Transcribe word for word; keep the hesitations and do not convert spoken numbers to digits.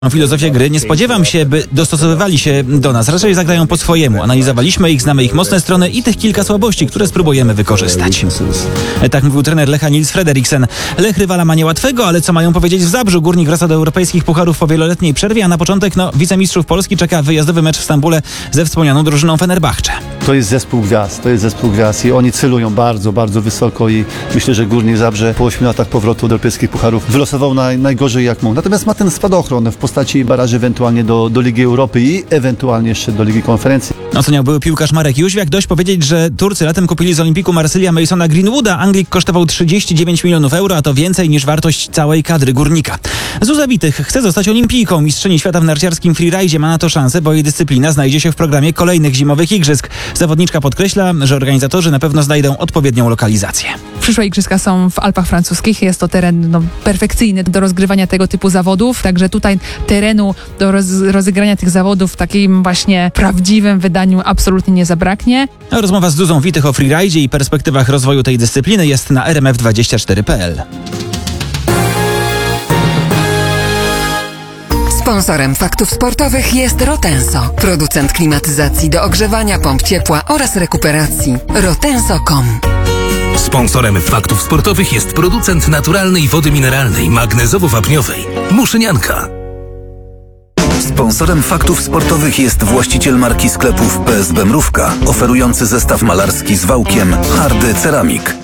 Filozofię gry. Nie spodziewam się, by dostosowywali się do nas. Raczej zagrają po swojemu. Analizowaliśmy ich, znamy ich mocne strony i tych kilka słabości, które spróbujemy wykorzystać. Tak mówił trener Lecha Nils Frederiksen. Lech rywala ma niełatwego, ale co mają powiedzieć w Zabrzu? Górnik wraca do europejskich pucharów po wieloletniej przerwie, a na początek no, wicemistrzów Polski czeka wyjazdowy mecz w Stambule ze wspomnianą drużyną Fenerbahce. To jest zespół gwiazd, to jest zespół gwiazd i oni celują bardzo, bardzo wysoko i myślę, że Górnik Zabrze po ośmiu latach powrotu do europejskich pucharów wylosował naj, najgorzej jak mógł. Natomiast ma ten spadochron w postaci baraży ewentualnie do, do Ligi Europy i ewentualnie jeszcze do Ligi Konferencji. Oceniał były piłkarz Marek Jóźwiak. Dość powiedzieć, że Turcy latem kupili z Olimpiku Marsylia Masona Greenwooda. Anglik kosztował trzydzieści dziewięć milionów euro, a to więcej niż wartość całej kadry Górnika. Zuza Witych chce zostać olimpijką. Mistrzyni świata w narciarskim freeridzie ma na to szansę, bo jej dyscyplina znajdzie się w programie kolejnych zimowych igrzysk. Zawodniczka podkreśla, że organizatorzy na pewno znajdą odpowiednią lokalizację. Przyszłe igrzyska są w Alpach francuskich. Jest to teren no, perfekcyjny do rozgrywania tego typu zawodów. Także tutaj terenu do roz, rozegrania tych zawodów w takim właśnie prawdziwym wydaniu absolutnie nie zabraknie. Rozmowa z Zuzą Witych o freeridzie i perspektywach rozwoju tej dyscypliny jest na r m f dwadzieścia cztery kropka p l. Sponsorem Faktów Sportowych jest Rotenso, producent klimatyzacji do ogrzewania, pomp ciepła oraz rekuperacji. rotenso kropka com. Sponsorem Faktów Sportowych jest producent naturalnej wody mineralnej magnezowo-wapniowej Muszynianka. Sponsorem Faktów Sportowych jest właściciel marki sklepów P S B Mrówka, oferujący zestaw malarski z wałkiem Hardy Ceramik.